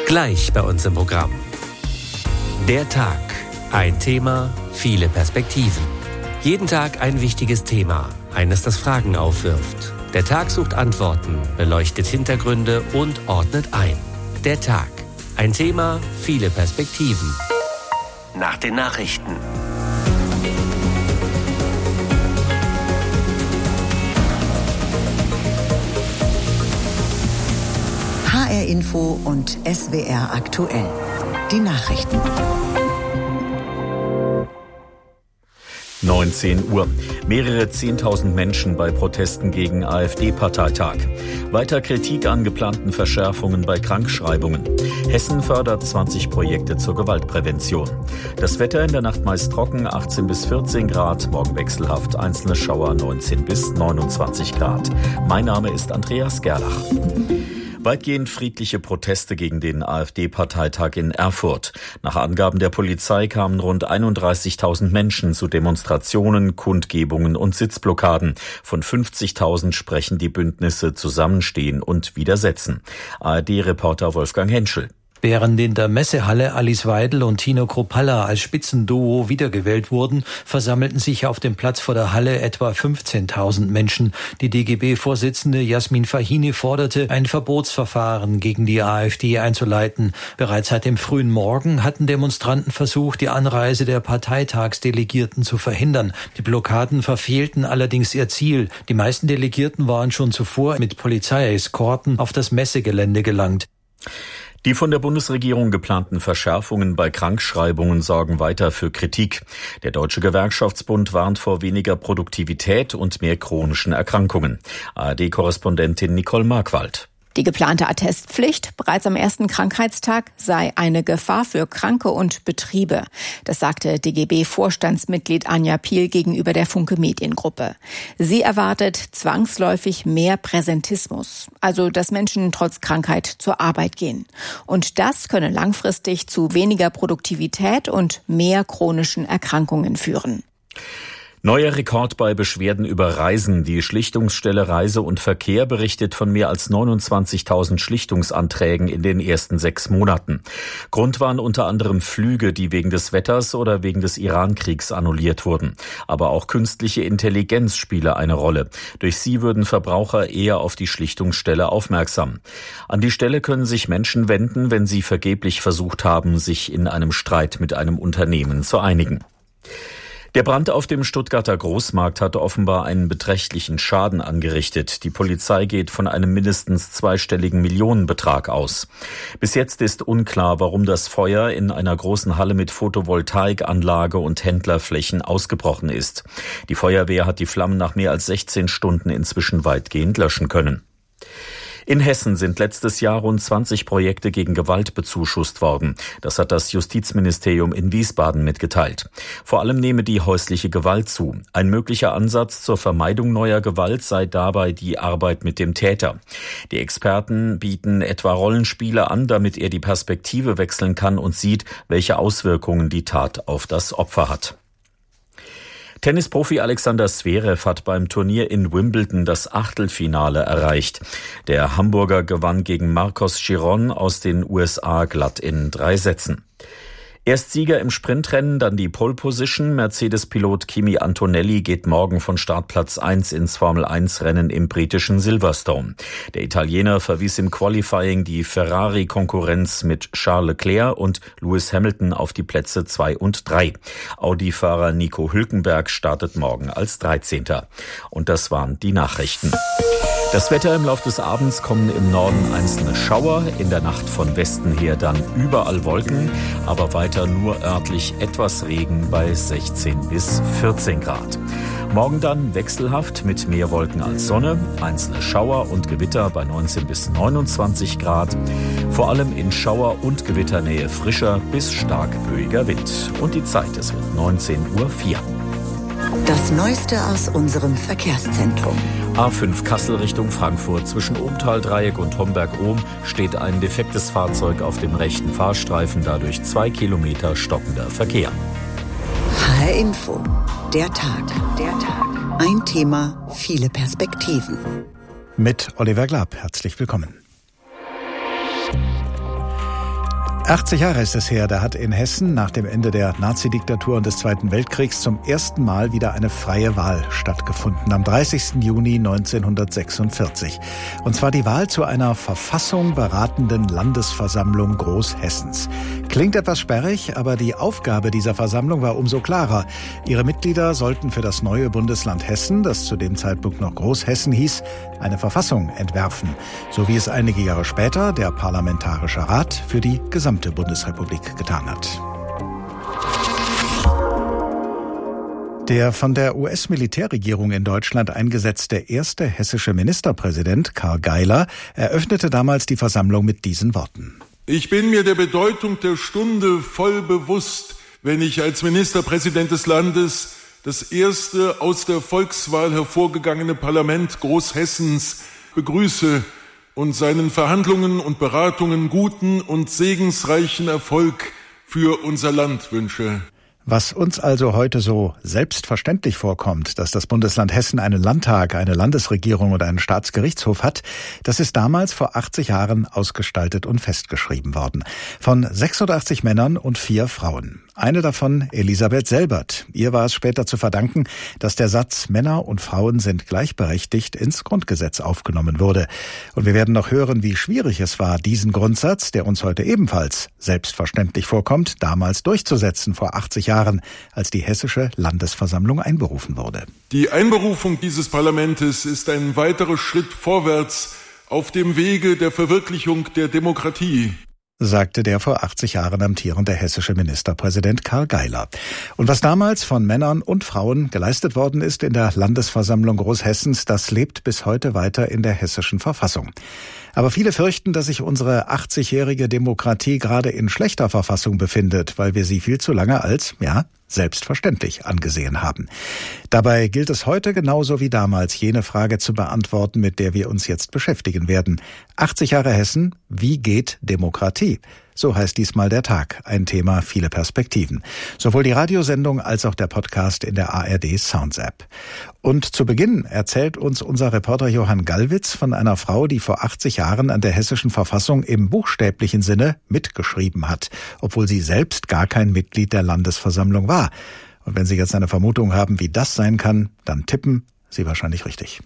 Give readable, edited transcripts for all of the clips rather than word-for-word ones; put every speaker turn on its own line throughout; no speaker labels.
Gleich bei uns im Programm. Der Tag. Ein Thema, viele Perspektiven. Jeden Tag ein wichtiges Thema, eines, das Fragen aufwirft. Der Tag sucht Antworten, beleuchtet Hintergründe und ordnet ein. Der Tag. Ein Thema, viele Perspektiven. Nach den Nachrichten.
HR Info und SWR aktuell. Die Nachrichten.
19 Uhr. Mehrere 10.000 Menschen bei Protesten gegen AfD-Parteitag. Weiter Kritik an geplanten Verschärfungen bei Krankschreibungen. Hessen fördert 20 Projekte zur Gewaltprävention. Das Wetter in der Nacht meist trocken, 18 bis 14 Grad. Morgen wechselhaft, einzelne Schauer 19 bis 29 Grad. Mein Name ist Andreas Gerlach. Weitgehend friedliche Proteste gegen den AfD-Parteitag in Erfurt. Nach Angaben der Polizei kamen rund 31.000 Menschen zu Demonstrationen, Kundgebungen und Sitzblockaden. Von 50.000 sprechen die Bündnisse Zusammenstehen und Widersetzen. ARD-Reporter Wolfgang Henschel.
Während in der Messehalle Alice Weidel und Tino Kruppalla als Spitzenduo wiedergewählt wurden, versammelten sich auf dem Platz vor der Halle etwa 15.000 Menschen. Die DGB-Vorsitzende Jasmin Fahini forderte, ein Verbotsverfahren gegen die AfD einzuleiten. Bereits seit dem frühen Morgen hatten Demonstranten versucht, die Anreise der Parteitagsdelegierten zu verhindern. Die Blockaden verfehlten allerdings ihr Ziel. Die meisten Delegierten waren schon zuvor mit Polizeieskorten auf das Messegelände gelangt.
Die von der Bundesregierung geplanten Verschärfungen bei Krankschreibungen sorgen weiter für Kritik. Der Deutsche Gewerkschaftsbund warnt vor weniger Produktivität und mehr chronischen Erkrankungen. ARD-Korrespondentin Nicole Markwald.
Die geplante Attestpflicht bereits am ersten Krankheitstag sei eine Gefahr für Kranke und Betriebe. Das sagte DGB-Vorstandsmitglied Anja Piel gegenüber der Funke Mediengruppe. Sie erwartet zwangsläufig mehr Präsentismus, also dass Menschen trotz Krankheit zur Arbeit gehen. Und das könne langfristig zu weniger Produktivität und mehr chronischen Erkrankungen führen.
Neuer Rekord bei Beschwerden über Reisen. Die Schlichtungsstelle Reise und Verkehr berichtet von mehr als 29.000 Schlichtungsanträgen in den ersten 6 Monaten. Grund waren unter anderem Flüge, die wegen des Wetters oder wegen des Iran-Kriegs annulliert wurden. Aber auch künstliche Intelligenz spiele eine Rolle. Durch sie würden Verbraucher eher auf die Schlichtungsstelle aufmerksam. An die Stelle können sich Menschen wenden, wenn sie vergeblich versucht haben, sich in einem Streit mit einem Unternehmen zu einigen. Der Brand auf dem Stuttgarter Großmarkt hat offenbar einen beträchtlichen Schaden angerichtet. Die Polizei geht von einem mindestens zweistelligen Millionenbetrag aus. Bis jetzt ist unklar, warum das Feuer in einer großen Halle mit Photovoltaikanlage und Händlerflächen ausgebrochen ist. Die Feuerwehr hat die Flammen nach mehr als 16 Stunden inzwischen weitgehend löschen können. In Hessen sind letztes Jahr rund 20 Projekte gegen Gewalt bezuschusst worden. Das hat das Justizministerium in Wiesbaden mitgeteilt. Vor allem nehme die häusliche Gewalt zu. Ein möglicher Ansatz zur Vermeidung neuer Gewalt sei dabei die Arbeit mit dem Täter. Die Experten bieten etwa Rollenspiele an, damit er die Perspektive wechseln kann und sieht, welche Auswirkungen die Tat auf das Opfer hat. Tennisprofi Alexander Zverev hat beim Turnier in Wimbledon das Achtelfinale erreicht. Der Hamburger gewann gegen Marcos Giron aus den USA glatt in 3 Sätzen. Erst Sieger im Sprintrennen, dann die Pole Position. Mercedes-Pilot Kimi Antonelli geht morgen von Startplatz 1 ins Formel-1-Rennen im britischen Silverstone. Der Italiener verwies im Qualifying die Ferrari-Konkurrenz mit Charles Leclerc und Lewis Hamilton auf die Plätze 2 und 3. Audi-Fahrer Nico Hülkenberg startet morgen als 13. Und das waren die Nachrichten. Das Wetter: im Laufe des Abends kommen im Norden einzelne Schauer, in der Nacht von Westen her dann überall Wolken, aber weiter nur örtlich etwas Regen bei 16 bis 14 Grad. Morgen dann wechselhaft mit mehr Wolken als Sonne, einzelne Schauer und Gewitter bei 19 bis 29 Grad. Vor allem in Schauer- und Gewitternähe frischer bis stark böiger Wind. Und die Zeit: es wird 19:04 Uhr.
Das Neueste aus unserem Verkehrszentrum.
A5 Kassel Richtung Frankfurt. Zwischen Ohmtal-Dreieck und Homberg-Ohm steht ein defektes Fahrzeug auf dem rechten Fahrstreifen, dadurch 2 Kilometer stockender Verkehr.
HR Info. Der Tag. Ein Thema, viele Perspektiven.
Mit Oliver Glab. Herzlich willkommen. 80 Jahre ist es her, da hat in Hessen nach dem Ende der Nazidiktatur und des Zweiten Weltkriegs zum ersten Mal wieder eine freie Wahl stattgefunden, am 30. Juni 1946. Und zwar die Wahl zu einer verfassungberatenden Landesversammlung Großhessens. Klingt etwas sperrig, aber die Aufgabe dieser Versammlung war umso klarer. Ihre Mitglieder sollten für das neue Bundesland Hessen, das zu dem Zeitpunkt noch Großhessen hieß, eine Verfassung entwerfen. So wie es einige Jahre später der Parlamentarische Rat für die gesamte Bundesrepublik getan hat. Der von der US-Militärregierung in Deutschland eingesetzte erste hessische Ministerpräsident Karl Geiler eröffnete damals die Versammlung mit diesen Worten.
Ich bin mir der Bedeutung der Stunde voll bewusst, wenn ich als Ministerpräsident des Landes das erste aus der Volkswahl hervorgegangene Parlament Großhessens begrüße und seinen Verhandlungen und Beratungen guten und segensreichen Erfolg für unser Land wünsche.
Was uns also heute so selbstverständlich vorkommt, dass das Bundesland Hessen einen Landtag, eine Landesregierung oder einen Staatsgerichtshof hat, das ist damals vor 80 Jahren ausgestaltet und festgeschrieben worden. Von 86 Männern und 4 Frauen. Eine davon Elisabeth Selbert. Ihr war es später zu verdanken, dass der Satz Männer und Frauen sind gleichberechtigt ins Grundgesetz aufgenommen wurde. Und wir werden noch hören, wie schwierig es war, diesen Grundsatz, der uns heute ebenfalls selbstverständlich vorkommt, damals durchzusetzen vor 80 Jahren, als die Hessische Landesversammlung einberufen wurde.
Die Einberufung dieses Parlaments ist ein weiterer Schritt vorwärts auf dem Wege der Verwirklichung der Demokratie,
sagte der vor 80 Jahren amtierende hessische Ministerpräsident Karl Geiler. Und was damals von Männern und Frauen geleistet worden ist in der Landesversammlung Großhessens, das lebt bis heute weiter in der hessischen Verfassung. Aber viele fürchten, dass sich unsere 80-jährige Demokratie gerade in schlechter Verfassung befindet, weil wir sie viel zu lange als, selbstverständlich angesehen haben. Dabei gilt es heute genauso wie damals, jene Frage zu beantworten, mit der wir uns jetzt beschäftigen werden. 80 Jahre Hessen, wie geht Demokratie? So heißt diesmal der Tag. Ein Thema, viele Perspektiven. Sowohl die Radiosendung als auch der Podcast in der ARD Sounds App. Und zu Beginn erzählt uns unser Reporter Johann Gallwitz von einer Frau, die vor 80 Jahren an der hessischen Verfassung im buchstäblichen Sinne mitgeschrieben hat, obwohl sie selbst gar kein Mitglied der Landesversammlung war. Und wenn Sie jetzt eine Vermutung haben, wie das sein kann, dann tippen Sie wahrscheinlich richtig.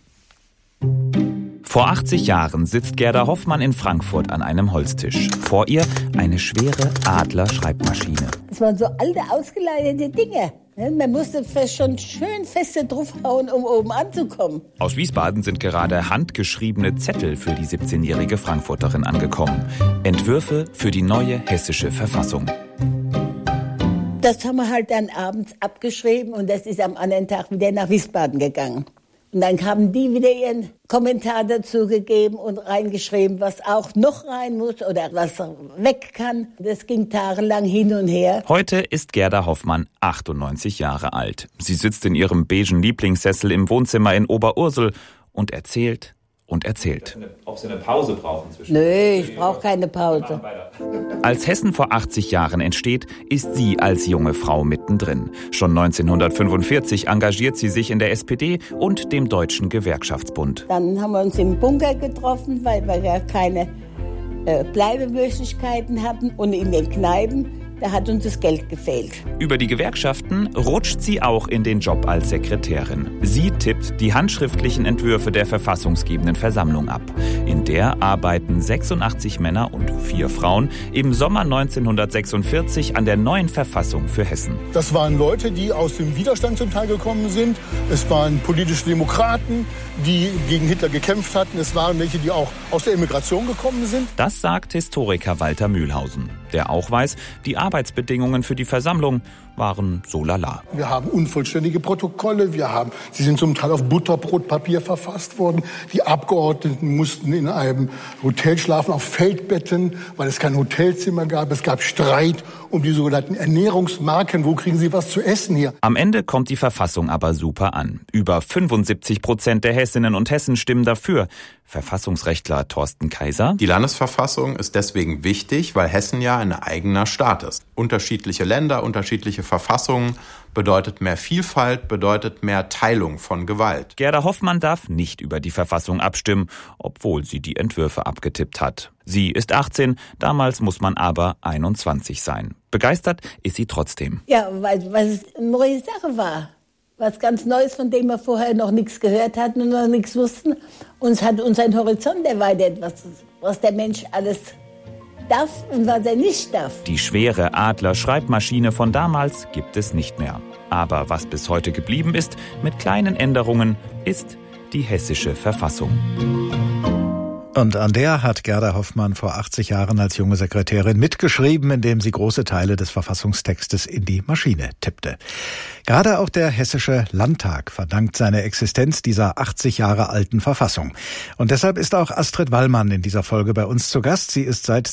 Vor 80 Jahren sitzt Gerda Hoffmann in Frankfurt an einem Holztisch. Vor ihr eine schwere Adler-Schreibmaschine.
Das waren so alte, ausgeleitete Dinge. Man musste schon schön feste draufhauen, um oben anzukommen.
Aus Wiesbaden sind gerade handgeschriebene Zettel für die 17-jährige Frankfurterin angekommen. Entwürfe für die neue hessische Verfassung.
Das haben wir halt dann abends abgeschrieben und das ist am anderen Tag wieder nach Wiesbaden gegangen. Und dann haben die wieder ihren Kommentar dazu gegeben und reingeschrieben, was auch noch rein muss oder was weg kann. Das ging tagelang hin und her.
Heute ist Gerda Hoffmann 98 Jahre alt. Sie sitzt in ihrem beigen Lieblingssessel im Wohnzimmer in Oberursel und erzählt und erzählt.
Ob Sie eine Pause brauchen zwischen?
Nö, ich brauche keine Pause.
Als Hessen vor 80 Jahren entsteht, ist sie als junge Frau mittendrin. Schon 1945 engagiert sie sich in der SPD und dem Deutschen Gewerkschaftsbund.
Dann haben wir uns im Bunker getroffen, weil wir ja keine Bleibemöglichkeiten hatten. Und in den Kneipen, da hat uns das Geld gefehlt.
Über die Gewerkschaften rutscht sie auch in den Job als Sekretärin. Sie tippt die handschriftlichen Entwürfe der verfassungsgebenden Versammlung ab. In der arbeiten 86 Männer und 4 Frauen im Sommer 1946 an der neuen Verfassung für Hessen.
Das waren Leute, die aus dem Widerstand zum Teil gekommen sind. Es waren politische Demokraten, die gegen Hitler gekämpft hatten. Es waren welche, die auch aus der Immigration gekommen sind.
Das sagt Historiker Walter Mühlhausen, der auch weiß, die Arbeitsbedingungen für die Versammlung waren so lala.
Wir haben unvollständige Protokolle, sie sind zum Teil auf Butterbrotpapier verfasst worden. Die Abgeordneten mussten in einem Hotel schlafen, auf Feldbetten, weil es kein Hotelzimmer gab. Es gab Streit um die sogenannten Ernährungsmarken. Wo kriegen Sie was zu essen hier?
Am Ende kommt die Verfassung aber super an. Über 75% der Hessinnen und Hessen stimmen dafür. Verfassungsrechtler Thorsten Kaiser.
Die Landesverfassung ist deswegen wichtig, weil Hessen ja ein eigener Staat ist. Unterschiedliche Länder, unterschiedliche freiheitliche Verfassung bedeutet mehr Vielfalt, bedeutet mehr Teilung von Gewalt.
Gerda Hoffmann darf nicht über die Verfassung abstimmen, obwohl sie die Entwürfe abgetippt hat. Sie ist 18, damals muss man aber 21 sein. Begeistert ist sie trotzdem.
Ja, weil es eine neue Sache war. Was ganz Neues, von dem wir vorher noch nichts gehört hatten und noch nichts wussten. Und es hat unseren Horizont erweitert, was der Mensch alles darf und was er nicht darf.
Die schwere Adler-Schreibmaschine von damals gibt es nicht mehr. Aber was bis heute geblieben ist, mit kleinen Änderungen, ist die hessische Verfassung.
Und an der hat Gerda Hoffmann vor 80 Jahren als junge Sekretärin mitgeschrieben, indem sie große Teile des Verfassungstextes in die Maschine tippte. Gerade auch der Hessische Landtag verdankt seine Existenz dieser 80 Jahre alten Verfassung. Und deshalb ist auch Astrid Wallmann in dieser Folge bei uns zu Gast. Sie ist seit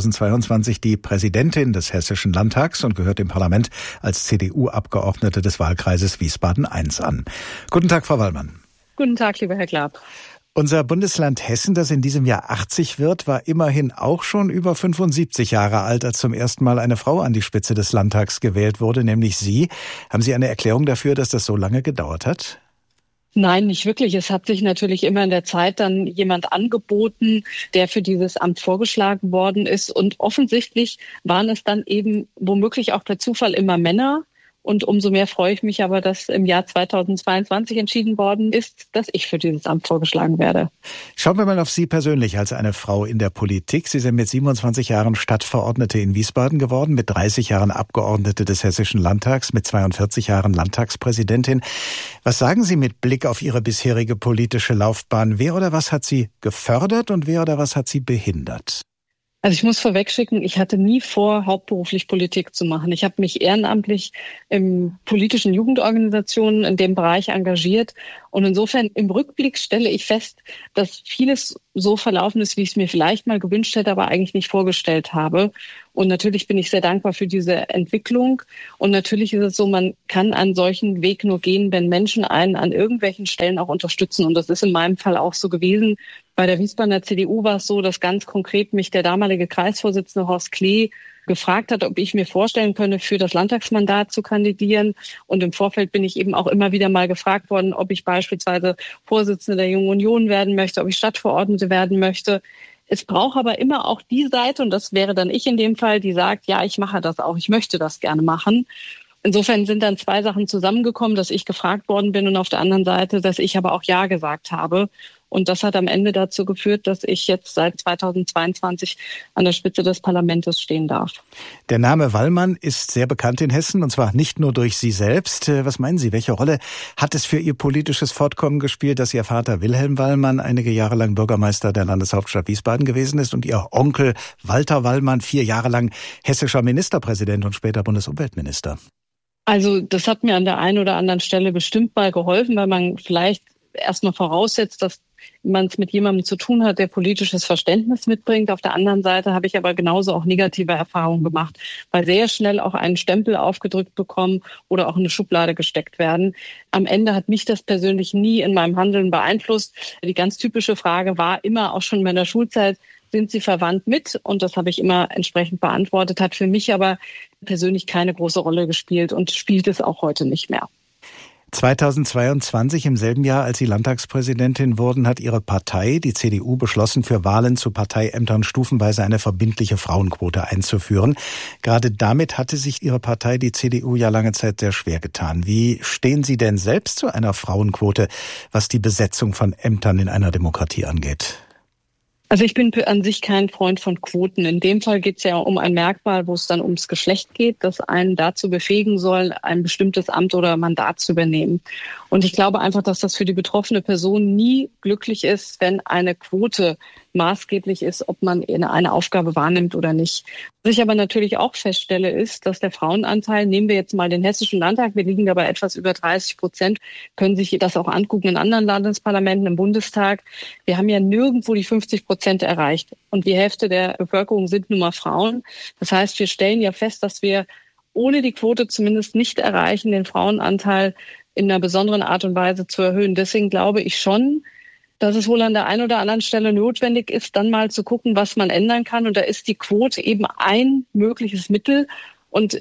2022 die Präsidentin des Hessischen Landtags und gehört im Parlament als CDU-Abgeordnete des Wahlkreises Wiesbaden I an. Guten Tag, Frau Wallmann.
Guten Tag, lieber Herr Glab.
Unser Bundesland Hessen, das in diesem Jahr 80 wird, war immerhin auch schon über 75 Jahre alt, als zum ersten Mal eine Frau an die Spitze des Landtags gewählt wurde, nämlich Sie. Haben Sie eine Erklärung dafür, dass das so lange gedauert hat?
Nein, nicht wirklich. Es hat sich natürlich immer in der Zeit dann jemand angeboten, der für dieses Amt vorgeschlagen worden ist. Und offensichtlich waren es dann eben womöglich auch per Zufall immer Männer. Und umso mehr freue ich mich aber, dass im Jahr 2022 entschieden worden ist, dass ich für dieses Amt vorgeschlagen werde.
Schauen wir mal auf Sie persönlich als eine Frau in der Politik. Sie sind mit 27 Jahren Stadtverordnete in Wiesbaden geworden, mit 30 Jahren Abgeordnete des Hessischen Landtags, mit 42 Jahren Landtagspräsidentin. Was sagen Sie mit Blick auf Ihre bisherige politische Laufbahn? Wer oder was hat Sie gefördert und wer oder was hat Sie behindert?
Also ich muss vorwegschicken, ich hatte nie vor, hauptberuflich Politik zu machen. Ich habe mich ehrenamtlich in politischen Jugendorganisationen in dem Bereich engagiert. Und insofern im Rückblick stelle ich fest, dass vieles so verlaufen ist, wie ich es mir vielleicht mal gewünscht hätte, aber eigentlich nicht vorgestellt habe. Und natürlich bin ich sehr dankbar für diese Entwicklung. Und natürlich ist es so, man kann einen solchen Weg nur gehen, wenn Menschen einen an irgendwelchen Stellen auch unterstützen. Und das ist in meinem Fall auch so gewesen. Bei der Wiesbadener CDU war es so, dass ganz konkret mich der damalige Kreisvorsitzende Horst Klee gefragt hat, ob ich mir vorstellen könne, für das Landtagsmandat zu kandidieren. Und im Vorfeld bin ich eben auch immer wieder mal gefragt worden, ob ich beispielsweise Vorsitzende der Jungen Union werden möchte, ob ich Stadtverordnete werden möchte. Es braucht aber immer auch die Seite, und das wäre dann ich in dem Fall, die sagt, ja, ich mache das auch, ich möchte das gerne machen. Insofern sind dann zwei Sachen zusammengekommen, dass ich gefragt worden bin und auf der anderen Seite, dass ich aber auch Ja gesagt habe. Und das hat am Ende dazu geführt, dass ich jetzt seit 2022 an der Spitze des Parlaments stehen darf.
Der Name Wallmann ist sehr bekannt in Hessen, und zwar nicht nur durch Sie selbst. Was meinen Sie, welche Rolle hat es für Ihr politisches Fortkommen gespielt, dass Ihr Vater Wilhelm Wallmann einige Jahre lang Bürgermeister der Landeshauptstadt Wiesbaden gewesen ist und Ihr Onkel Walter Wallmann 4 Jahre lang hessischer Ministerpräsident und später Bundesumweltminister?
Also das hat mir an der einen oder anderen Stelle bestimmt mal geholfen, weil man vielleicht erstmal voraussetzt, dass man es mit jemandem zu tun hat, der politisches Verständnis mitbringt. Auf der anderen Seite habe ich aber genauso auch negative Erfahrungen gemacht, weil sehr schnell auch einen Stempel aufgedrückt bekommen oder auch in eine Schublade gesteckt werden. Am Ende hat mich das persönlich nie in meinem Handeln beeinflusst. Die ganz typische Frage war immer auch schon in meiner Schulzeit, sind Sie verwandt mit? Und das habe ich immer entsprechend beantwortet, hat für mich aber persönlich keine große Rolle gespielt und spielt es auch heute nicht mehr.
2022, im selben Jahr, als Sie Landtagspräsidentin wurden, hat Ihre Partei, die CDU, beschlossen, für Wahlen zu Parteiämtern stufenweise eine verbindliche Frauenquote einzuführen. Gerade damit hatte sich Ihre Partei, die CDU, ja lange Zeit sehr schwer getan. Wie stehen Sie denn selbst zu einer Frauenquote, was die Besetzung von Ämtern in einer Demokratie angeht?
Also ich bin an sich kein Freund von Quoten. In dem Fall geht es ja um ein Merkmal, wo es dann ums Geschlecht geht, das einen dazu befähigen soll, ein bestimmtes Amt oder Mandat zu übernehmen. Und ich glaube einfach, dass das für die betroffene Person nie glücklich ist, wenn eine Quote maßgeblich ist, ob man eine Aufgabe wahrnimmt oder nicht. Was ich aber natürlich auch feststelle, ist, dass der Frauenanteil, nehmen wir jetzt mal den Hessischen Landtag, wir liegen dabei etwas über 30%, können sich das auch angucken in anderen Landesparlamenten, im Bundestag. Wir haben ja nirgendwo die 50% erreicht. Und die Hälfte der Bevölkerung sind nun mal Frauen. Das heißt, wir stellen ja fest, dass wir ohne die Quote zumindest nicht erreichen, den Frauenanteil in einer besonderen Art und Weise zu erhöhen. Deswegen glaube ich schon, dass es wohl an der einen oder anderen Stelle notwendig ist, dann mal zu gucken, was man ändern kann. Und da ist die Quote eben ein mögliches Mittel. Und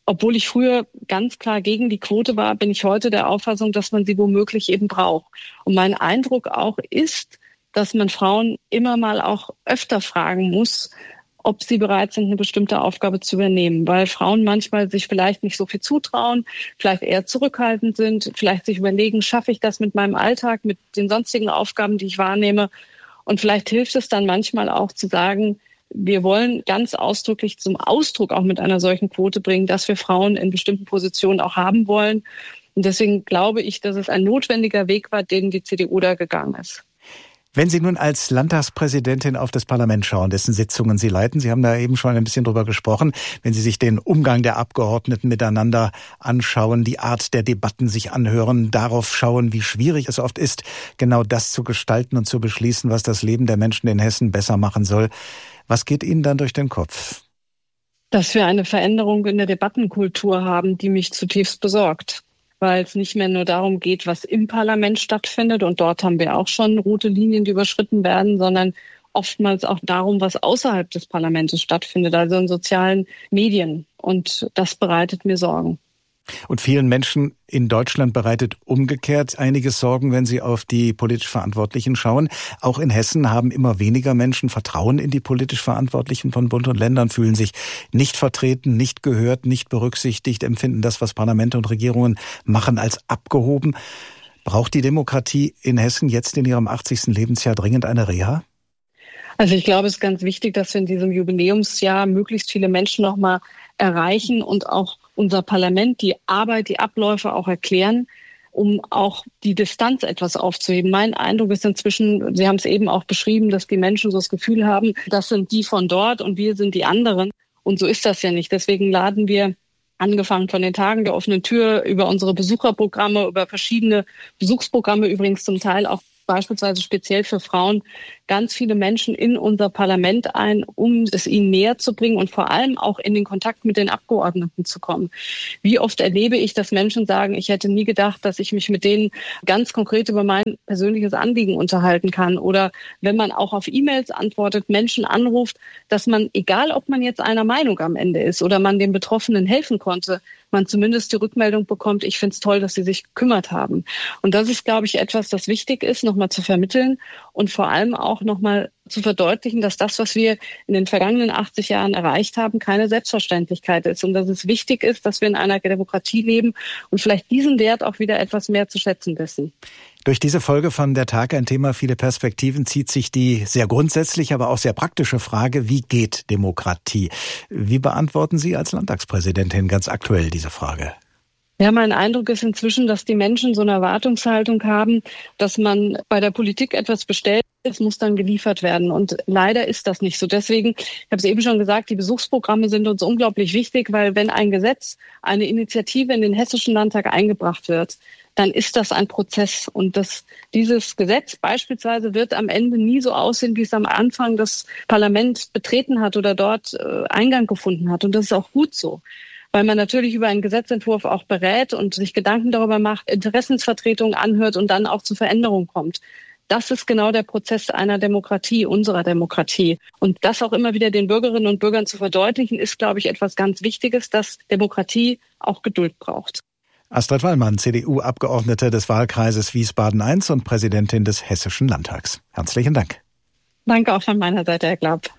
obwohl ich früher ganz klar gegen die Quote war, bin ich heute der Auffassung, dass man sie womöglich eben braucht. Und mein Eindruck auch ist, dass man Frauen immer mal auch öfter fragen muss, ob sie bereit sind, eine bestimmte Aufgabe zu übernehmen, weil Frauen manchmal sich vielleicht nicht so viel zutrauen, vielleicht eher zurückhaltend sind, vielleicht sich überlegen, schaffe ich das mit meinem Alltag, mit den sonstigen Aufgaben, die ich wahrnehme. Und vielleicht hilft es dann manchmal auch zu sagen, wir wollen ganz ausdrücklich zum Ausdruck auch mit einer solchen Quote bringen, dass wir Frauen in bestimmten Positionen auch haben wollen. Und deswegen glaube ich, dass es ein notwendiger Weg war, den die CDU da gegangen ist.
Wenn Sie nun als Landtagspräsidentin auf das Parlament schauen, dessen Sitzungen Sie leiten, Sie haben da eben schon ein bisschen drüber gesprochen, wenn Sie sich den Umgang der Abgeordneten miteinander anschauen, die Art der Debatten sich anhören, darauf schauen, wie schwierig es oft ist, genau das zu gestalten und zu beschließen, was das Leben der Menschen in Hessen besser machen soll. Was geht Ihnen dann durch den Kopf?
Dass wir eine Veränderung in der Debattenkultur haben, die mich zutiefst besorgt. Weil es nicht mehr nur darum geht, was im Parlament stattfindet, und dort haben wir auch schon rote Linien, die überschritten werden, sondern oftmals auch darum, was außerhalb des Parlaments stattfindet, also in sozialen Medien. Und das bereitet mir Sorgen.
Und vielen Menschen in Deutschland bereitet umgekehrt einiges Sorgen, wenn sie auf die politisch Verantwortlichen schauen. Auch in Hessen haben immer weniger Menschen Vertrauen in die politisch Verantwortlichen von Bund und Ländern, fühlen sich nicht vertreten, nicht gehört, nicht berücksichtigt, empfinden das, was Parlamente und Regierungen machen, als abgehoben. Braucht die Demokratie in Hessen jetzt in ihrem 80. Lebensjahr dringend eine Reha?
Also ich glaube, es ist ganz wichtig, dass wir in diesem Jubiläumsjahr möglichst viele Menschen noch mal erreichen und auch unser Parlament die Arbeit, die Abläufe auch erklären, um auch die Distanz etwas aufzuheben. Mein Eindruck ist inzwischen, Sie haben es eben auch beschrieben, dass die Menschen so das Gefühl haben, das sind die von dort und wir sind die anderen. Und so ist das ja nicht. Deswegen laden wir, angefangen von den Tagen der offenen Tür, über unsere Besucherprogramme, über verschiedene Besuchsprogramme, übrigens zum Teil auch beispielsweise speziell für Frauen, ganz viele Menschen in unser Parlament ein, um es ihnen näher zu bringen und vor allem auch in den Kontakt mit den Abgeordneten zu kommen. Wie oft erlebe ich, dass Menschen sagen, ich hätte nie gedacht, dass ich mich mit denen ganz konkret über mein persönliches Anliegen unterhalten kann. Oder wenn man auch auf E-Mails antwortet, Menschen anruft, dass man, egal ob man jetzt einer Meinung am Ende ist oder man den Betroffenen helfen konnte, man zumindest die Rückmeldung bekommt, ich finde es toll, dass sie sich gekümmert haben. Und das ist, glaube ich, etwas, das wichtig ist, nochmal zu vermitteln und vor allem auch nochmal zu verdeutlichen, dass das, was wir in den vergangenen 80 Jahren erreicht haben, keine Selbstverständlichkeit ist und dass es wichtig ist, dass wir in einer Demokratie leben und vielleicht diesen Wert auch wieder etwas mehr zu schätzen wissen.
Durch diese Folge von Der Tag, ein Thema, viele Perspektiven, zieht sich die sehr grundsätzliche, aber auch sehr praktische Frage, wie geht Demokratie? Wie beantworten Sie als Landtagspräsidentin ganz aktuell diese Frage?
Ja, mein Eindruck ist inzwischen, dass die Menschen so eine Erwartungshaltung haben, dass man bei der Politik etwas bestellt, es muss dann geliefert werden. Und leider ist das nicht so. Deswegen, ich habe es eben schon gesagt, die Besuchsprogramme sind uns unglaublich wichtig, weil wenn ein Gesetz, eine Initiative in den Hessischen Landtag eingebracht wird, dann ist das ein Prozess. Und dieses Gesetz beispielsweise wird am Ende nie so aussehen, wie es am Anfang das Parlament betreten hat oder dort Eingang gefunden hat. Und das ist auch gut so. Weil man natürlich über einen Gesetzentwurf auch berät und sich Gedanken darüber macht, Interessensvertretungen anhört und dann auch zu Veränderungen kommt. Das ist genau der Prozess einer Demokratie, unserer Demokratie. Und das auch immer wieder den Bürgerinnen und Bürgern zu verdeutlichen, ist, glaube ich, etwas ganz Wichtiges, dass Demokratie auch Geduld braucht.
Astrid Wallmann, CDU-Abgeordnete des Wahlkreises Wiesbaden I und Präsidentin des Hessischen Landtags. Herzlichen Dank.
Danke auch von meiner Seite, Herr Glaub.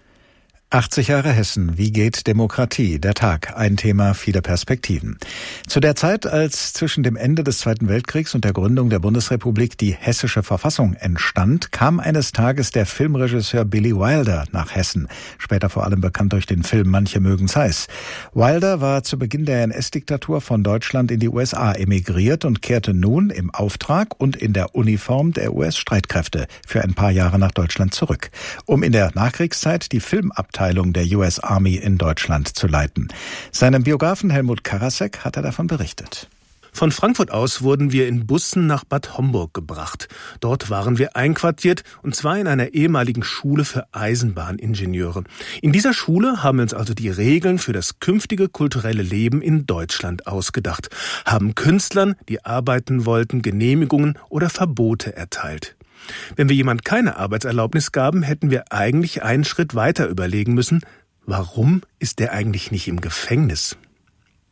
80 Jahre Hessen. Wie geht Demokratie? Der Tag. Ein Thema, viele Perspektiven. Zu der Zeit, als zwischen dem Ende des Zweiten Weltkriegs und der Gründung der Bundesrepublik die Hessische Verfassung entstand, kam eines Tages der Filmregisseur Billy Wilder nach Hessen. Später vor allem bekannt durch den Film Manche mögen's heiß. Wilder war zu Beginn der NS-Diktatur von Deutschland in die USA emigriert und kehrte nun im Auftrag und in der Uniform der US-Streitkräfte für ein paar Jahre nach Deutschland zurück, um in der Nachkriegszeit die Filmabteilung der US Army in Deutschland zu leiten. Seinem Biografen Helmut Karasek hat er davon berichtet.
Von Frankfurt aus wurden wir in Bussen nach Bad Homburg gebracht. Dort waren wir einquartiert, und zwar in einer ehemaligen Schule für Eisenbahningenieure. In dieser Schule haben wir uns also die Regeln für das künftige kulturelle Leben in Deutschland ausgedacht, haben Künstlern, die arbeiten wollten, Genehmigungen oder Verbote erteilt. Wenn wir jemand keine Arbeitserlaubnis gaben, hätten wir eigentlich einen Schritt weiter überlegen müssen, warum ist der eigentlich nicht im Gefängnis?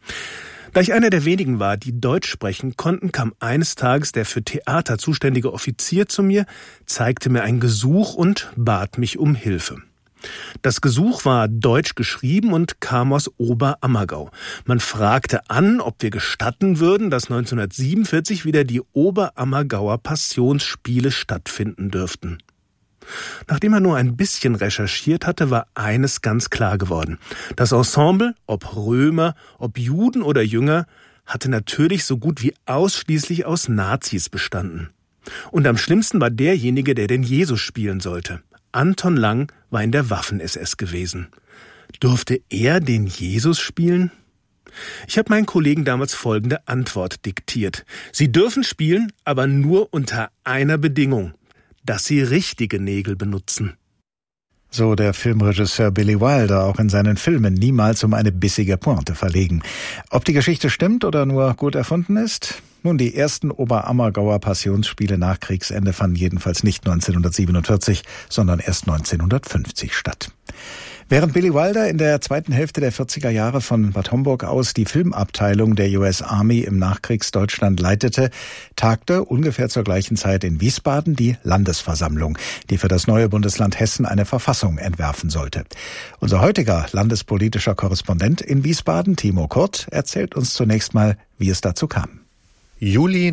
Da ich einer der wenigen war, die Deutsch sprechen konnten, kam eines Tages der für Theater zuständige Offizier zu mir, zeigte mir ein Gesuch und bat mich um Hilfe. Das Gesuch war deutsch geschrieben und kam aus Oberammergau. Man fragte an, ob wir gestatten würden, dass 1947 wieder die Oberammergauer Passionsspiele stattfinden dürften. Nachdem er nur ein bisschen recherchiert hatte, war eines ganz klar geworden. Das Ensemble, ob Römer, ob Juden oder Jünger, hatte natürlich so gut wie ausschließlich aus Nazis bestanden. Und am schlimmsten war derjenige, der den Jesus spielen sollte. Anton Lang war in der Waffen-SS gewesen. Durfte er den Jesus spielen? Ich habe meinen Kollegen damals folgende Antwort diktiert. Sie dürfen spielen, aber nur unter einer Bedingung: dass sie richtige Nägel benutzen.
So der Filmregisseur Billy Wilder, auch in seinen Filmen niemals um eine bissige Pointe verlegen. Ob die Geschichte stimmt oder nur gut erfunden ist? Nun, die ersten Oberammergauer Passionsspiele nach Kriegsende fanden jedenfalls nicht 1947, sondern erst 1950 statt. Während Billy Wilder in der zweiten Hälfte der 40er Jahre von Bad Homburg aus die Filmabteilung der US Army im Nachkriegsdeutschland leitete, tagte ungefähr zur gleichen Zeit in Wiesbaden die Landesversammlung, die für das neue Bundesland Hessen eine Verfassung entwerfen sollte. Unser heutiger landespolitischer Korrespondent in Wiesbaden, Timo Kurt, erzählt uns zunächst mal, wie es dazu kam.
Juli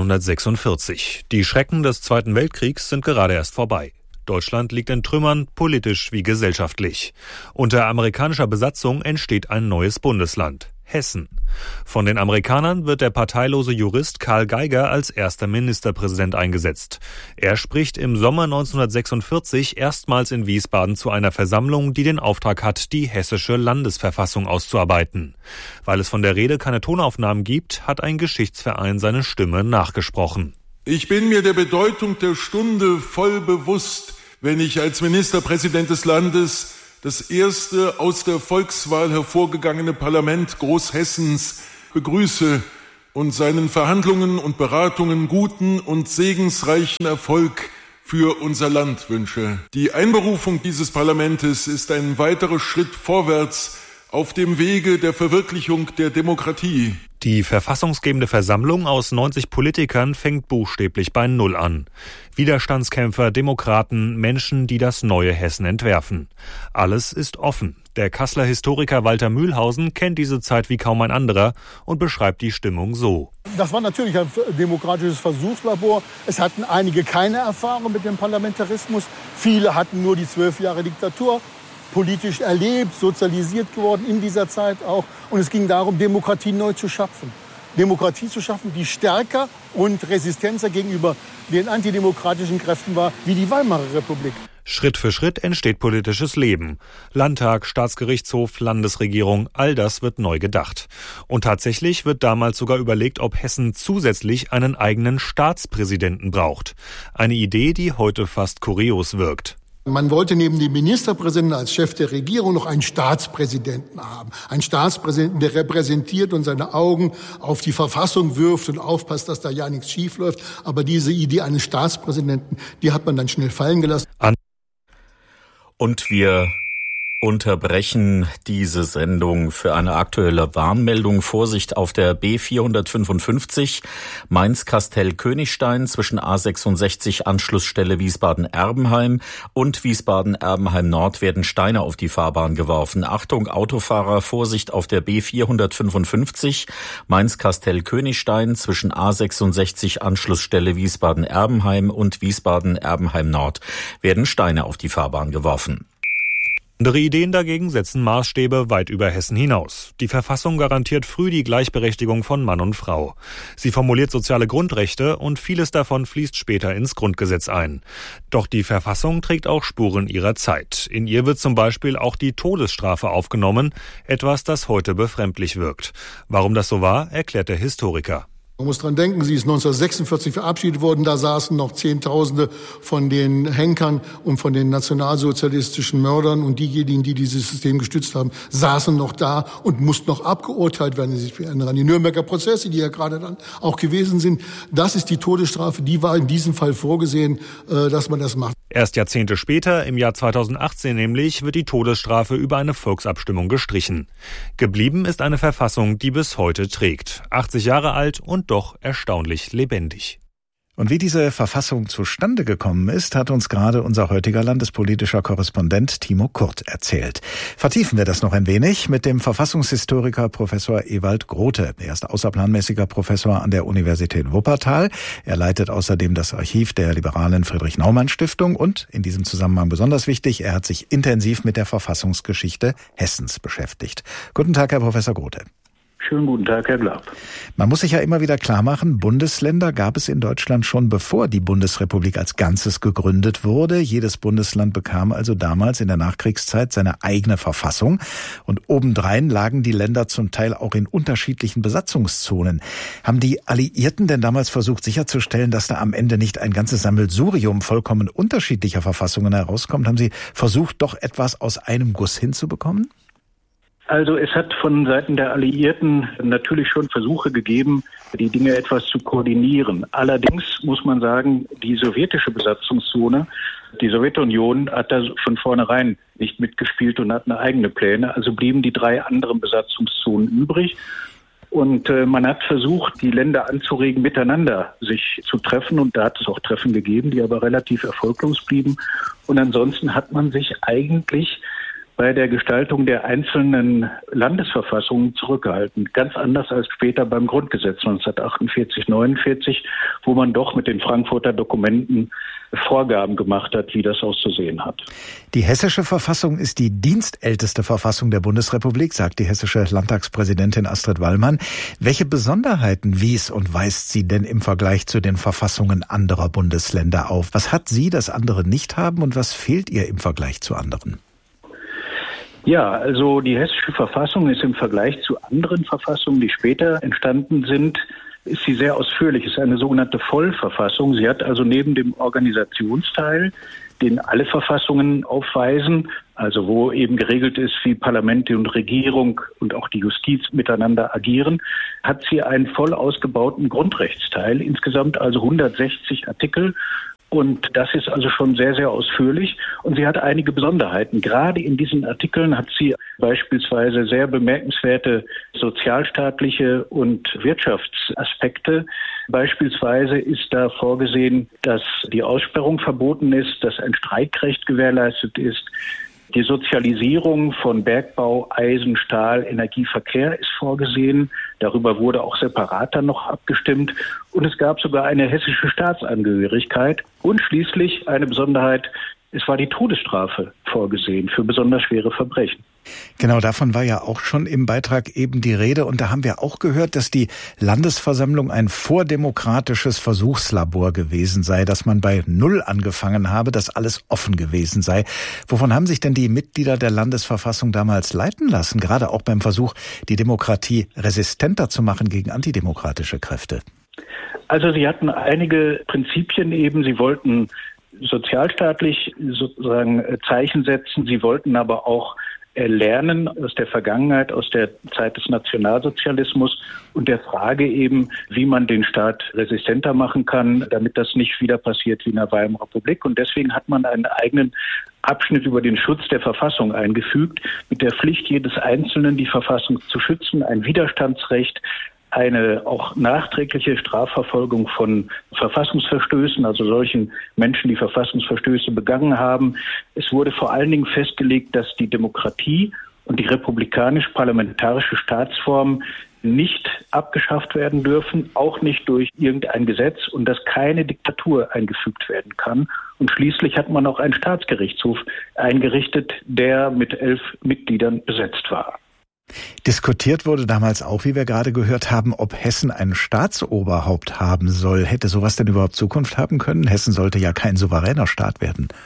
1946. Die Schrecken des Zweiten Weltkriegs sind gerade erst vorbei. Deutschland liegt in Trümmern, politisch wie gesellschaftlich. Unter amerikanischer Besatzung entsteht ein neues Bundesland, Hessen. Von den Amerikanern wird der parteilose Jurist Karl Geiger als erster Ministerpräsident eingesetzt. Er spricht im Sommer 1946 erstmals in Wiesbaden zu einer Versammlung, die den Auftrag hat, die hessische Landesverfassung auszuarbeiten. Weil es von der Rede keine Tonaufnahmen gibt, hat ein Geschichtsverein seine Stimme nachgesprochen.
Ich bin mir der Bedeutung der Stunde voll bewusst, wenn ich als Ministerpräsident des Landes das erste aus der Volkswahl hervorgegangene Parlament Großhessens begrüße und seinen Verhandlungen und Beratungen guten und segensreichen Erfolg für unser Land wünsche. Die Einberufung dieses Parlamentes ist ein weiterer Schritt vorwärts auf dem Wege der Verwirklichung der Demokratie.
Die verfassungsgebende Versammlung aus 90 Politikern fängt buchstäblich bei Null an. Widerstandskämpfer, Demokraten, Menschen, die das neue Hessen entwerfen. Alles ist offen. Der Kasseler Historiker Walter Mühlhausen kennt diese Zeit wie kaum ein anderer und beschreibt die Stimmung so.
Das war natürlich ein demokratisches Versuchslabor. Es hatten einige keine Erfahrung mit dem Parlamentarismus. Viele hatten nur die 12 Jahre Diktatur politisch erlebt, sozialisiert geworden in dieser Zeit auch. Und es ging darum, Demokratie neu zu schaffen. Demokratie zu schaffen, die stärker und resistenter gegenüber den antidemokratischen Kräften war, wie die Weimarer Republik.
Schritt für Schritt entsteht politisches Leben. Landtag, Staatsgerichtshof, Landesregierung, all das wird neu gedacht. Und tatsächlich wird damals sogar überlegt, ob Hessen zusätzlich einen eigenen Staatspräsidenten braucht. Eine Idee, die heute fast kurios wirkt.
Man wollte neben dem Ministerpräsidenten als Chef der Regierung noch einen Staatspräsidenten haben. Einen Staatspräsidenten, der repräsentiert und seine Augen auf die Verfassung wirft und aufpasst, dass da ja nichts schief läuft. Aber diese Idee eines Staatspräsidenten, die hat man dann schnell fallen gelassen.
Und wir unterbrechen diese Sendung für eine aktuelle Warnmeldung. Vorsicht auf der B455 Mainz-Kastell-Königstein zwischen A66 Anschlussstelle Wiesbaden-Erbenheim und Wiesbaden-Erbenheim-Nord werden Steine auf die Fahrbahn geworfen. Achtung, Autofahrer, Vorsicht auf der B455 Mainz-Kastell-Königstein zwischen A66 Anschlussstelle Wiesbaden-Erbenheim und Wiesbaden-Erbenheim-Nord werden Steine auf die Fahrbahn geworfen.
Andere Ideen dagegen setzen Maßstäbe weit über Hessen hinaus. Die Verfassung garantiert früh die Gleichberechtigung von Mann und Frau. Sie formuliert soziale Grundrechte und vieles davon fließt später ins Grundgesetz ein. Doch die Verfassung trägt auch Spuren ihrer Zeit. In ihr wird zum Beispiel auch die Todesstrafe aufgenommen, etwas, das heute befremdlich wirkt. Warum das so war, erklärt der Historiker.
Man muss dran denken, sie ist 1946 verabschiedet worden. Da saßen noch Zehntausende von den Henkern und von den nationalsozialistischen Mördern. Und diejenigen, die dieses System gestützt haben, saßen noch da und mussten noch abgeurteilt werden. Sie sich erinnern an die Nürnberger Prozesse, die ja gerade dann auch gewesen sind. Das ist die Todesstrafe. Die war in diesem Fall vorgesehen, dass man das macht.
Erst Jahrzehnte später, im Jahr 2018 nämlich, wird die Todesstrafe über eine Volksabstimmung gestrichen. Geblieben ist eine Verfassung, die bis heute trägt. 80 Jahre alt und doch erstaunlich lebendig.
Und wie diese Verfassung zustande gekommen ist, hat uns gerade unser heutiger landespolitischer Korrespondent Timo Kurt erzählt. Vertiefen wir das noch ein wenig mit dem Verfassungshistoriker Professor Ewald Grote. Er ist außerplanmäßiger Professor an der Universität Wuppertal. Er leitet außerdem das Archiv der liberalen Friedrich-Naumann-Stiftung und, in diesem Zusammenhang besonders wichtig, er hat sich intensiv mit der Verfassungsgeschichte Hessens beschäftigt. Guten Tag, Herr Professor Grote.
Schönen guten Tag, Herr Glab.
Man muss sich ja immer wieder klar machen, Bundesländer gab es in Deutschland schon bevor die Bundesrepublik als Ganzes gegründet wurde. Jedes Bundesland bekam also damals in der Nachkriegszeit seine eigene Verfassung. Und obendrein lagen die Länder zum Teil auch in unterschiedlichen Besatzungszonen. Haben die Alliierten denn damals versucht sicherzustellen, dass da am Ende nicht ein ganzes Sammelsurium vollkommen unterschiedlicher Verfassungen herauskommt? Haben sie versucht, doch etwas aus einem Guss hinzubekommen?
Also es hat von Seiten der Alliierten natürlich schon Versuche gegeben, die Dinge etwas zu koordinieren. Allerdings muss man sagen, die sowjetische Besatzungszone, die Sowjetunion hat da von vornherein nicht mitgespielt und hatten eigene Pläne. Also blieben die 3 anderen Besatzungszonen übrig. Und man hat versucht, die Länder anzuregen, miteinander sich zu treffen. Und da hat es auch Treffen gegeben, die aber relativ erfolglos blieben. Und ansonsten hat man sich eigentlich bei der Gestaltung der einzelnen Landesverfassungen zurückgehalten. Ganz anders als später beim Grundgesetz 1948, 49, wo man doch mit den Frankfurter Dokumenten Vorgaben gemacht hat, wie das auszusehen hat.
Die hessische Verfassung ist die dienstälteste Verfassung der Bundesrepublik, sagt die hessische Landtagspräsidentin Astrid Wallmann. Welche Besonderheiten wies und weist sie denn im Vergleich zu den Verfassungen anderer Bundesländer auf? Was hat sie, das andere nicht haben, und was fehlt ihr im Vergleich zu anderen?
Ja, also die hessische Verfassung ist im Vergleich zu anderen Verfassungen, die später entstanden sind, ist sie sehr ausführlich. Es ist eine sogenannte Vollverfassung. Sie hat also neben dem Organisationsteil, den alle Verfassungen aufweisen, also wo eben geregelt ist, wie Parlamente und Regierung und auch die Justiz miteinander agieren, hat sie einen voll ausgebauten Grundrechtsteil, insgesamt also 160 Artikel. Und das ist also schon sehr, sehr ausführlich. Und sie hat einige Besonderheiten. Gerade in diesen Artikeln hat sie beispielsweise sehr bemerkenswerte sozialstaatliche und Wirtschaftsaspekte. Beispielsweise ist da vorgesehen, dass die Aussperrung verboten ist, dass ein Streikrecht gewährleistet ist. Die Sozialisierung von Bergbau, Eisen, Stahl, Energie, Verkehr ist vorgesehen. Darüber wurde auch separat dann noch abgestimmt. Und es gab sogar eine hessische Staatsangehörigkeit. Und schließlich eine Besonderheit, es war die Todesstrafe vorgesehen für besonders schwere Verbrechen.
Genau, davon war ja auch schon im Beitrag eben die Rede. Und da haben wir auch gehört, dass die Landesversammlung ein vordemokratisches Versuchslabor gewesen sei, dass man bei Null angefangen habe, dass alles offen gewesen sei. Wovon haben sich denn die Mitglieder der Landesverfassung damals leiten lassen, gerade auch beim Versuch, die Demokratie resistenter zu machen gegen antidemokratische Kräfte?
Also sie hatten einige Prinzipien eben. Sie wollten sozialstaatlich sozusagen Zeichen setzen. Sie wollten aber auch lernen aus der Vergangenheit, aus der Zeit des Nationalsozialismus und der Frage eben, wie man den Staat resistenter machen kann, damit das nicht wieder passiert wie in der Weimarer Republik. Und deswegen hat man einen eigenen Abschnitt über den Schutz der Verfassung eingefügt, mit der Pflicht jedes Einzelnen, die Verfassung zu schützen, ein Widerstandsrecht, eine auch nachträgliche Strafverfolgung von Verfassungsverstößen, also solchen Menschen, die Verfassungsverstöße begangen haben. Es wurde vor allen Dingen festgelegt, dass die Demokratie und die republikanisch-parlamentarische Staatsform nicht abgeschafft werden dürfen, auch nicht durch irgendein Gesetz, und dass keine Diktatur eingefügt werden kann. Und schließlich hat man auch einen Staatsgerichtshof eingerichtet, der mit 11 Mitgliedern besetzt war.
Diskutiert wurde damals auch, wie wir gerade gehört haben, ob Hessen ein Staatsoberhaupt haben soll. Hätte sowas denn überhaupt Zukunft haben können? Hessen sollte ja kein souveräner Staat werden.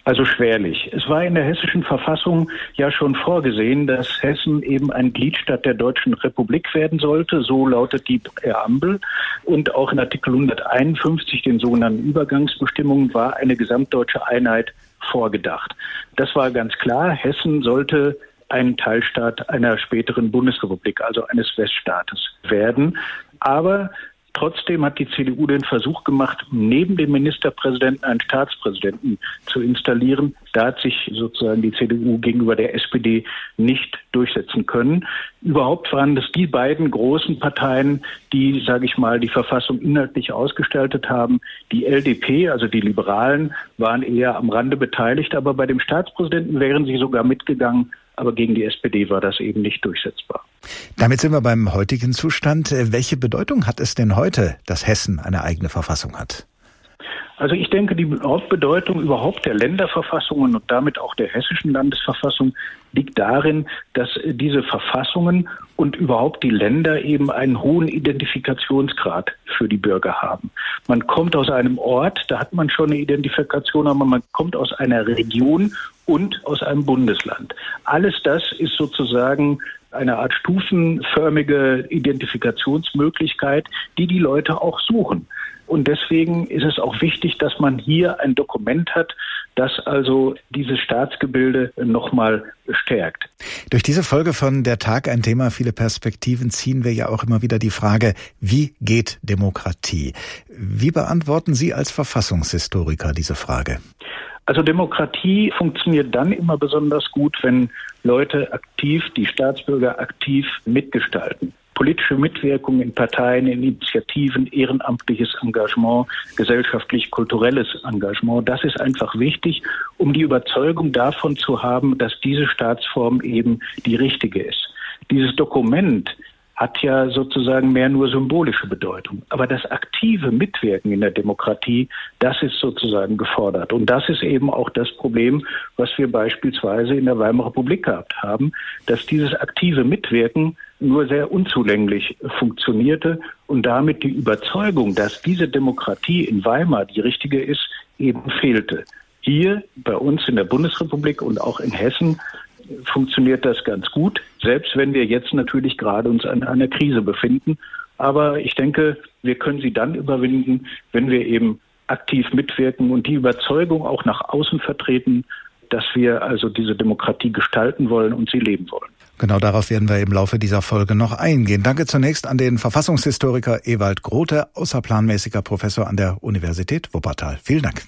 Also schwerlich. Es war in der hessischen Verfassung ja schon vorgesehen, dass Hessen eben ein Gliedstaat der Deutschen Republik werden sollte. So lautet die Präambel. Und auch in Artikel 151, den sogenannten Übergangsbestimmungen, war eine gesamtdeutsche Einheit vorgedacht. Das war ganz klar. Hessen sollte ein Teilstaat einer späteren Bundesrepublik, also eines Weststaates werden. Aber trotzdem hat die CDU den Versuch gemacht, neben dem Ministerpräsidenten einen Staatspräsidenten zu installieren. Da hat sich sozusagen die CDU gegenüber der SPD nicht durchsetzen können. Überhaupt waren es die beiden großen Parteien, die, sage ich mal, die Verfassung inhaltlich ausgestaltet haben. Die LDP, also die Liberalen, waren eher am Rande beteiligt, aber bei dem Staatspräsidenten wären sie sogar mitgegangen. Aber gegen die SPD war das eben nicht durchsetzbar.
Damit sind wir beim heutigen Zustand. Welche Bedeutung hat es denn heute, dass Hessen eine eigene Verfassung hat?
Also ich denke, die Hauptbedeutung überhaupt der Länderverfassungen und damit auch der hessischen Landesverfassung liegt darin, dass diese Verfassungen und überhaupt die Länder eben einen hohen Identifikationsgrad für die Bürger haben. Man kommt aus einem Ort, da hat man schon eine Identifikation, aber man kommt aus einer Region und aus einem Bundesland. Alles das ist sozusagen eine Art stufenförmige Identifikationsmöglichkeit, die die Leute auch suchen. Und deswegen ist es auch wichtig, dass man hier ein Dokument hat, das also dieses Staatsgebilde nochmal stärkt.
Durch diese Folge von Der Tag, ein Thema, viele Perspektiven, ziehen wir ja auch immer wieder die Frage, wie geht Demokratie? Wie beantworten Sie als Verfassungshistoriker diese Frage?
Also Demokratie funktioniert dann immer besonders gut, wenn Leute aktiv, die Staatsbürger aktiv mitgestalten. Politische Mitwirkung in Parteien, in Initiativen, ehrenamtliches Engagement, gesellschaftlich-kulturelles Engagement, das ist einfach wichtig, um die Überzeugung davon zu haben, dass diese Staatsform eben die richtige ist. Dieses Dokument hat ja sozusagen mehr nur symbolische Bedeutung. Aber das aktive Mitwirken in der Demokratie, das ist sozusagen gefordert. Und das ist eben auch das Problem, was wir beispielsweise in der Weimarer Republik gehabt haben, dass dieses aktive Mitwirken nur sehr unzulänglich funktionierte und damit die Überzeugung, dass diese Demokratie in Weimar die richtige ist, eben fehlte. Hier bei uns in der Bundesrepublik und auch in Hessen funktioniert das ganz gut, selbst wenn wir jetzt natürlich gerade uns an einer Krise befinden. Aber ich denke, wir können sie dann überwinden, wenn wir eben aktiv mitwirken und die Überzeugung auch nach außen vertreten, dass wir also diese Demokratie gestalten wollen und sie leben wollen.
Genau darauf werden wir im Laufe dieser Folge noch eingehen. Danke zunächst an den Verfassungshistoriker Ewald Grote, außerplanmäßiger Professor an der Universität Wuppertal. Vielen Dank.